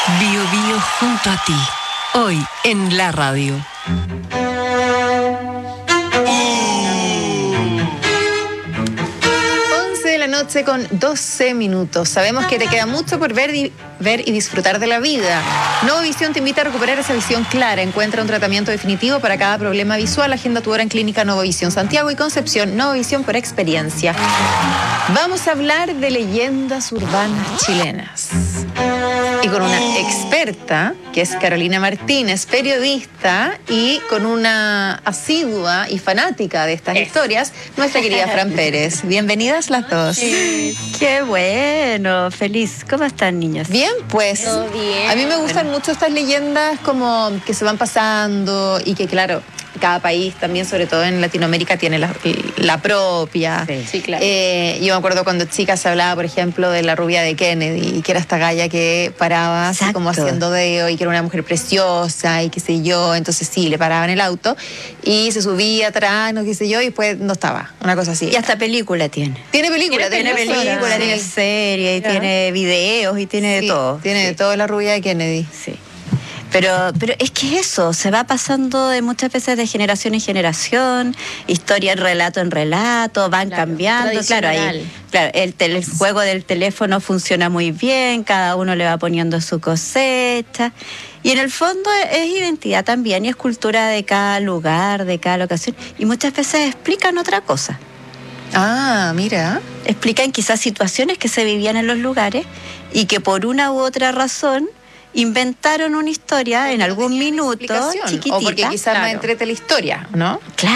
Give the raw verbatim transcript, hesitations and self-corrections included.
Bio Bio junto a ti, hoy en la radio. once de la noche con doce minutos. Sabemos que te queda mucho por ver y, ver y disfrutar de la vida. Novovisión te invita a recuperar esa visión clara. Encuentra un tratamiento definitivo para cada problema visual. Agenda tu hora en Clínica Novovisión Santiago y Concepción. Novovisión por experiencia. Vamos a hablar de leyendas urbanas chilenas. Y con una experta, que es Carolina Martínez, periodista, y con una asidua y fanática de estas es. historias, nuestra querida Fran Pérez. Bienvenidas las dos. Sí. Qué bueno, feliz. ¿Cómo están, niños? Bien, pues. Todo bien. A mí me gustan bueno. mucho estas leyendas como que se van pasando y que, claro, cada país también, sobre todo en Latinoamérica, tiene la, la propia. Sí, sí, claro. Eh, yo me acuerdo cuando chica se hablaba, por ejemplo, de la rubia de Kennedy, que era esta galla que paraba así como haciendo dedo y que era una mujer preciosa y qué sé yo. Entonces sí, le paraban el auto y se subía atrás, no qué sé yo, y después no estaba. Una cosa así. Y hasta película tiene. Tiene película, tiene, tiene película, tiene sí. serie, y yeah. tiene videos y tiene sí, de todo. Tiene sí. de todo la rubia de Kennedy. Sí. Pero, pero es que eso, se va pasando de muchas veces de generación en generación, historia en relato en relato, van claro, cambiando, claro, ahí, claro, el, tel, el juego del teléfono funciona muy bien, cada uno le va poniendo su cosecha, y en el fondo es, es identidad también, y es cultura de cada lugar, de cada locación, y muchas veces explican otra cosa. Ah, mira. Explican quizás situaciones que se vivían en los lugares, y que por una u otra razón inventaron una historia en algún minuto chiquitita. O porque quizás claro. no entrete la historia, ¿no? Claro.